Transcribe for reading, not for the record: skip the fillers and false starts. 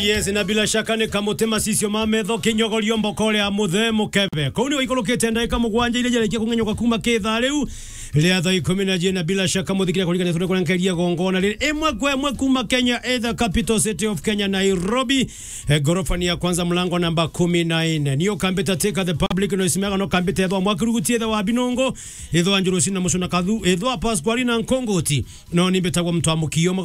yes na bila shaka ni kamutema sisio mametho kinyogorio mbokole amuthe mukebe kuni waikolokete ndaika mugwanja ile jere kungenyoka kuma ketha riu ria thaa 10 na bila shaka muthikira kuringana thune kurankeria gongona ri emwe kwa emwe kuma Kenya the capital city of Kenya Nairobi gorofa ni ya kwanza mlango namba 14 niyo kambeta take the public no isimaga no kambeta ethwa mwakirugutie the wa binongo ethwa njuru sina musuna kadhu ethwa Pasqualina Nkongoti no nimbetagwa mtu amukio